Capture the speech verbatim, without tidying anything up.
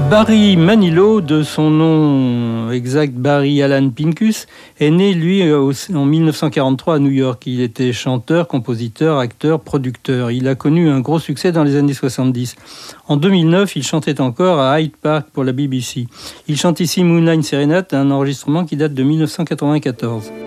Barry Manilow, de son nom exact Barry Allen Pincus, est né, lui, en dix-neuf cent quarante-trois à New York. Il était chanteur, compositeur, acteur, producteur. Il a connu un gros succès dans les années soixante-dix. En deux mille neuf, il chantait encore à Hyde Park pour la B B C. Il chante ici Moonlight Serenade, un enregistrement qui date de dix-neuf cent quatre-vingt-quatorze.